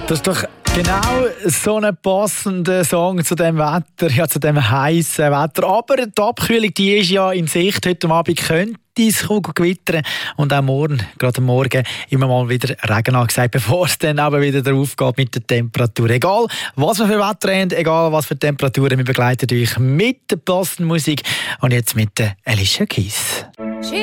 Das ist doch genau so ein passender Song zu dem Wetter, ja, zu dem heißen Wetter. Aber die Abkühlung, die ist ja in Sicht. Heute Abend könnte es gewittern und auch morgen, gerade am Morgen, immer mal wieder Regen angesagt, bevor es dann aber wieder drauf geht mit der Temperatur. Egal, was wir für Wetter haben, egal, was für Temperaturen, wir begleiten euch mit der passenden Musik und jetzt mit der Alicia Keys.